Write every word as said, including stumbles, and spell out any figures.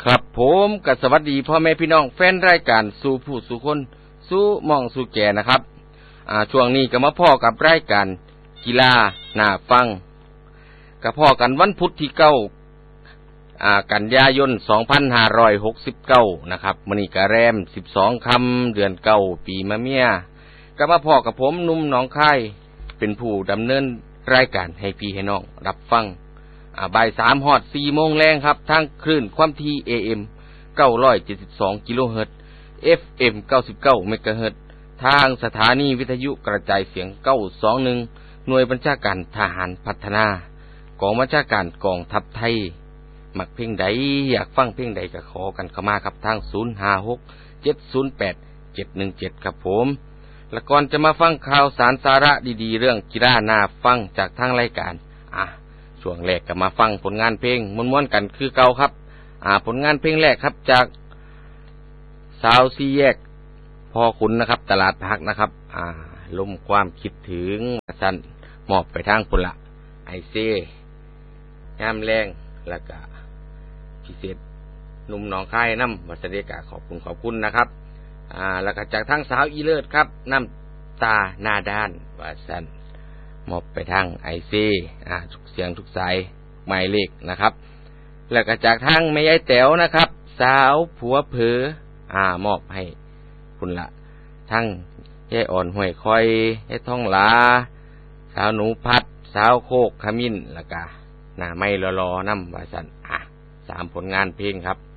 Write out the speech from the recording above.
ครับผมกับสวัสดีพ่อแม่พี่น้องแฟนรายการสู่ผู้สู่คนสู่มองสู่แก่นะครับอ่าช่วงนี้ก็มาพ่อกับรายการกีฬาหน้าฟังกับพ่อกันวันพุธที่เก้าอ่ากันยายนสองพันห้าร้อยหกสิบเก้านะครับมื้อนี้ก็แรมสิบสองค่ำเดือนเก้าปีมะเมียก็มาพ่อกับผมหนุ่มหนองคายเป็นผู้ดำเนินรายการให้พี่ให้น้องรับฟังอ่าบ่ายสามฮอดสี่โมงแรงครับทางคลื่นความถี่ เอ เอ็ม เก้าร้อยเจ็ดสิบสองกิโลเฮิรตซ์ เอฟ เอ็ม เก้าสิบเก้าเมกะเฮิรตซ์ทางสถานีวิทยุกระจายเสียงเก้าสองหนึ่งหน่วยบัญชาการทหารพัฒนากองบัญชาการกองทัพไทยมักเพลงใดอยากฟังเพลงใดก็ขอกันเข้ามาครับทางศูนย์ ห้า หก เจ็ด ศูนย์ แปด เจ็ด หนึ่ง เจ็ดครับผมและก่อนจะมาฟังข่าวสารสาระดีๆเรื่องกีฬาน่าฟังจากทางรายการอ่ะช่วงแรกก็มาฟังผลงานเพลงม่วนๆกันคือเก่าครับอ่าผลงานเพลงแรกครับจากสาวซีแยกพ่อขุนนะครับตลาดผักนะครับอ่าลมความคิดถึงสั้นมอบไปทางพุ่นละไอเซ่ยามแรงแล้วก็พิเศษหนุ่มหนองคายน้ำวัสดีกาขอบคุณขอบคุณนะครับอ่าแล้วก็จากทางสาวอีเลิศครับน้ำตาหน้าด้านว่าสั้นมอบไปทางไอเซ่อ่าทุกเสียงทุกสายหมายเลขนะครับแล้วก็จากทางแม่ยายแต๋วนะครับสาวผัวเผออ่ามอบให้คุณละทั้งยายอ่อนห้วยคอยยายทองหลาสาวหนูพัดสาวโคกขมิ้นแล้วก็หน้าไม้รอๆน้ำว่าสันอ่ะสามผลงานเพลงครับ